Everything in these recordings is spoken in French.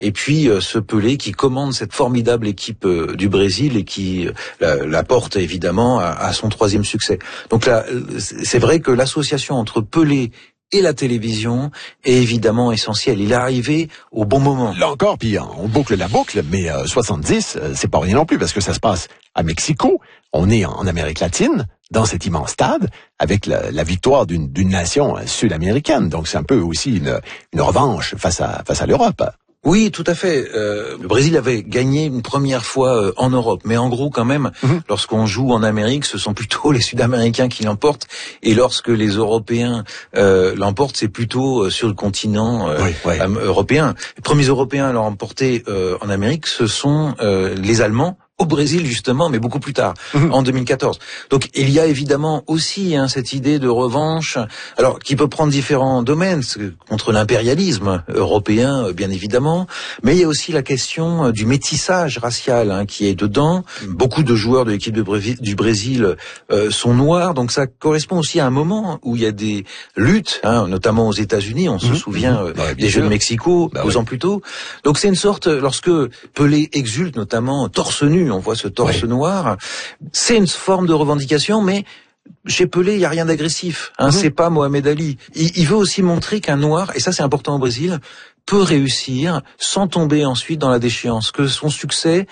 et puis ce Pelé qui commande cette formidable équipe du Brésil et qui la porte évidemment à son 3e succès. Donc là, c'est vrai que l'association entre Pelé et la télévision est évidemment essentielle. Il est arrivé au bon moment. Là encore, puis on boucle la boucle, mais 70, c'est pas rien non plus, parce que ça se passe à Mexico. On est en Amérique latine, dans cet immense stade, avec la victoire d'une nation sud-américaine. Donc c'est un peu aussi une revanche face à l'Europe. Oui, tout à fait. Le Brésil avait gagné une première fois en Europe, mais en gros quand même, lorsqu'on joue en Amérique, ce sont plutôt les Sud-Américains qui l'emportent, et lorsque les Européens l'emportent, c'est plutôt sur le continent européen. Les premiers Européens à l'emporter en Amérique, ce sont les Allemands, au Brésil justement, mais beaucoup plus tard, en 2014. Donc il y a évidemment aussi cette idée de revanche, alors qui peut prendre différents domaines, contre l'impérialisme européen bien évidemment, mais il y a aussi la question du métissage racial qui est dedans. Beaucoup de joueurs de l'équipe du Brésil sont noirs, donc ça correspond aussi à un moment où il y a des luttes, notamment aux États-Unis, on se souvient des Jeux de Mexico 2 ans plus tôt. Donc c'est une sorte, lorsque Pelé exulte notamment torse nu, on voit ce torse noir, c'est une forme de revendication, mais chez Pelé, il n'y a rien d'agressif. C'est pas Mohamed Ali. Il veut aussi montrer qu'un noir, et ça c'est important au Brésil, peut réussir sans tomber ensuite dans la déchéance, que son succès,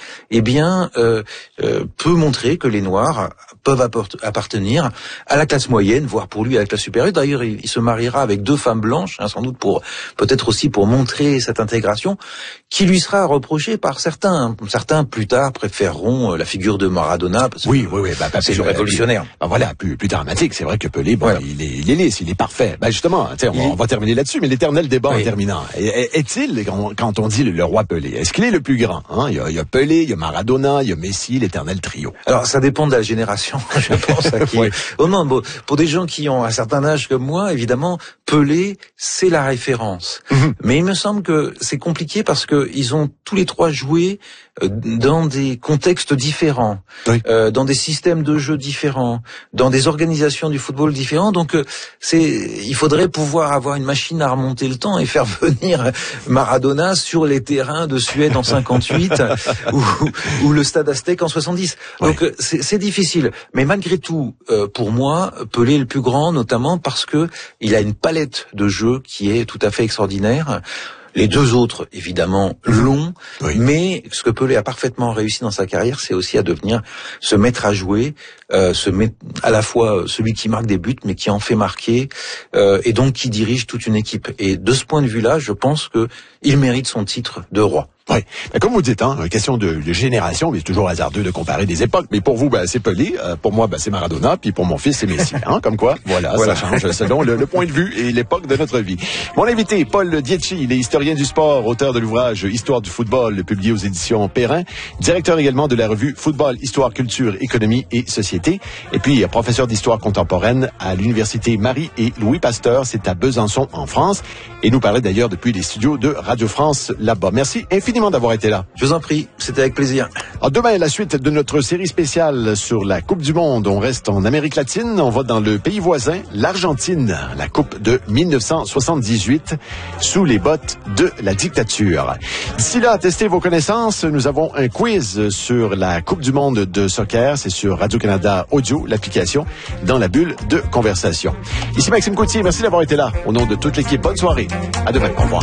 peut montrer que les Noirs peuvent appartenir à la classe moyenne, voire pour lui à la classe supérieure. D'ailleurs, il se mariera avec 2 femmes blanches, sans doute peut-être aussi pour montrer cette intégration, qui lui sera reprochée par certains. Certains plus tard préféreront la figure de Maradona, parce que c'est le révolutionnaire. Voilà, plus dramatique. C'est vrai que Pelé, il est lisse, il est parfait. Justement, on va terminer là-dessus, mais l'éternel débat en terminant. Est-il, quand on dit le roi Pelé, est-ce qu'il est le plus grand? Il y a Pelé, il y a Maradona, il y a Messi, l'éternel trio. Alors, ça dépend de la génération, je pense. Pour des gens qui ont un certain âge comme moi, évidemment, Pelé, c'est la référence. Mais il me semble que c'est compliqué parce que ils ont tous les 3 joué dans des contextes différents, dans des systèmes de jeu différents, dans des organisations du football différents. Donc, il faudrait pouvoir avoir une machine à remonter le temps et faire venir Maradona sur les terrains de Suède en 58 ou le Stade Aztèque en 70. Donc, c'est difficile. Mais malgré tout, pour moi, Pelé est le plus grand, notamment parce que il a une palette de jeux qui est tout à fait extraordinaire. Les 2 autres, évidemment, longs, mais ce que Pelé a parfaitement réussi dans sa carrière, c'est aussi à se mettre à jouer, à la fois celui qui marque des buts, mais qui en fait marquer, et donc qui dirige toute une équipe. Et de ce point de vue-là, je pense que il mérite son titre de roi. Oui. Comme vous dites, question de génération, mais c'est toujours hasardeux de comparer des époques. Mais pour vous, c'est Pelé. Pour moi, c'est Maradona. Puis pour mon fils, c'est Messi. Comme quoi, voilà. Ça change selon le point de vue et l'époque de notre vie. Mon invité, Paul Dietschi, il est historien du sport, auteur de l'ouvrage Histoire du football, publié aux éditions Perrin, directeur également de la revue Football, Histoire, Culture, Économie et Société, et puis professeur d'histoire contemporaine à l'université Marie et Louis Pasteur, c'est à Besançon, en France, et nous parlait d'ailleurs depuis les studios de Radio France là-bas. Merci infiniment d'avoir été là. Je vous en prie, c'était avec plaisir. Alors demain, la suite de notre série spéciale sur la Coupe du Monde. On reste en Amérique latine, on va dans le pays voisin, l'Argentine, la Coupe de 1978, sous les bottes de la dictature. D'ici là, testez vos connaissances. Nous avons un quiz sur la Coupe du Monde de soccer. C'est sur Radio-Canada Audio, l'application, dans la bulle de conversation. Ici Maxime Coutier, merci d'avoir été là. Au nom de toute l'équipe, bonne soirée. À demain, au revoir.